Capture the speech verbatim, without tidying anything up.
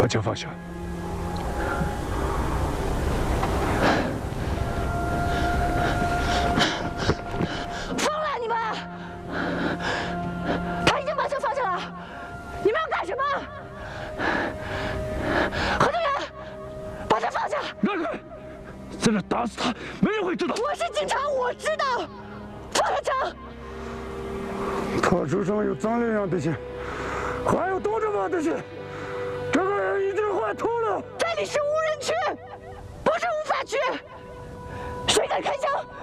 把枪放下。 疯了你们！他已经把枪放下了，你们要干什么？何队员，把他放下！ 让开！在这打死他，没人会知道。 我是警察，我知道。放下枪！ 他手上有脏两样东西，还有多着把东西。这个人已经坏透了。 这里是无人区，不是无法区。谁敢开枪，